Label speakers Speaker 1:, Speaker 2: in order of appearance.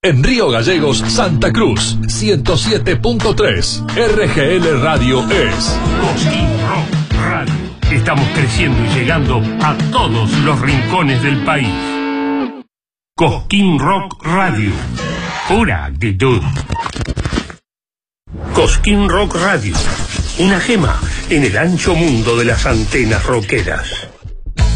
Speaker 1: En Río Gallegos, Santa Cruz, 107.3. RGL Radio es
Speaker 2: Cosquín Rock Radio. Estamos creciendo y llegando a todos los rincones del país. Cosquín Rock Radio. Pura actitud. Cosquín Rock Radio. Una gema en el ancho mundo de las antenas rockeras.